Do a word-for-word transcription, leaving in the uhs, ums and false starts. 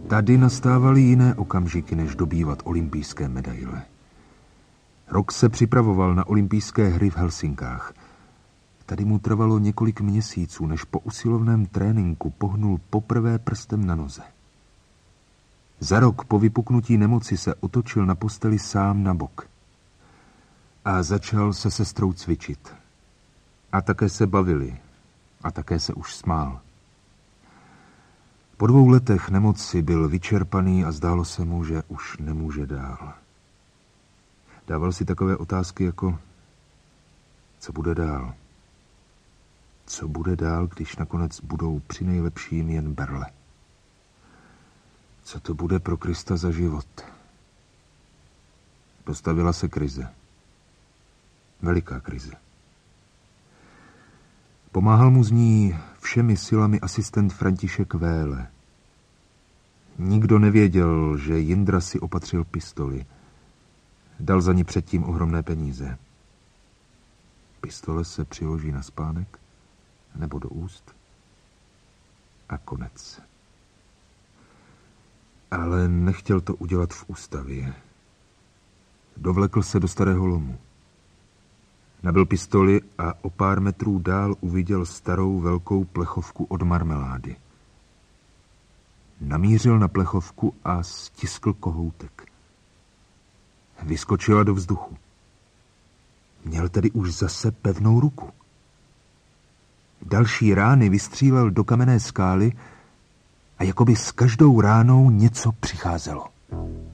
Tady nastávaly jiné okamžiky, než dobývat olympijské medaile. Rok se připravoval na olympijské hry v Helsinkách. Tady mu trvalo několik měsíců, než po usilovném tréninku pohnul poprvé prstem na noze. Za rok po vypuknutí nemoci se otočil na posteli sám na bok. A začal se sestrou cvičit. A také se bavili. A také se už smál. Po dvou letech nemoci byl vyčerpaný a zdálo se mu, že už nemůže dál. Dával si takové otázky jako: co bude dál? Co bude dál, když nakonec budou při nejlepším jen berle? Co to bude pro Krista za život? Postavila se krize. Veliká krize. Pomáhal mu z ní všemi silami asistent František Véle. Nikdo nevěděl, že Jindra si opatřil pistoli. Dal za ní předtím ohromné peníze. Pistole se přiloží na spánek nebo do úst a konec. Ale nechtěl to udělat v ústavě. Dovlekl se do starého lomu. Nabil pistoli a o pár metrů dál uviděl starou velkou plechovku od marmelády. Namířil na plechovku a stiskl kohoutek. Vyskočila do vzduchu. Měl tedy už zase pevnou ruku. Další rány vystřílel do kamenné skály a jakoby s každou ránou něco přicházelo.